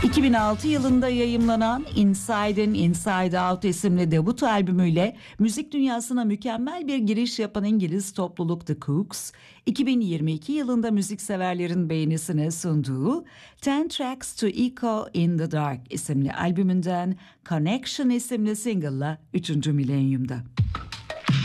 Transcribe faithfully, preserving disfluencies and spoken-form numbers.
iki bin altı yılında yayımlanan Inside In Inside Out isimli debut albümüyle müzik dünyasına mükemmel bir giriş yapan İngiliz topluluk The Cooks, iki bin yirmi iki yılında müzikseverlerin beğenisine sunduğu Ten Tracks to Echo in the Dark isimli albümünden Connection isimli single'la üçüncü milenyumda.